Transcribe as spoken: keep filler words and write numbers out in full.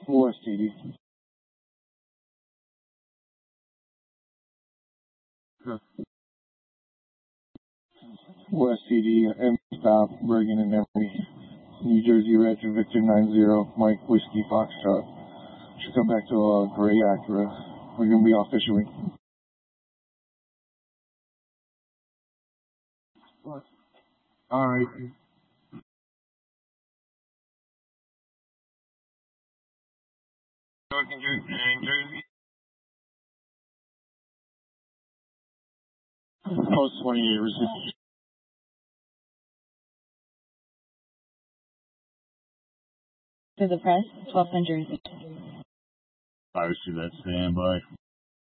West T D. Huh. West T D, M stop, Bergen and Emory. New Jersey Retro Victor nine zero, Mike Whiskey Foxtrot. Should come back to a gray Acura. We're going to be off issuing. What? Alright. New Jersey. Post twenty-eight receipt. To the press, twelve hundred. I received that. Stand by.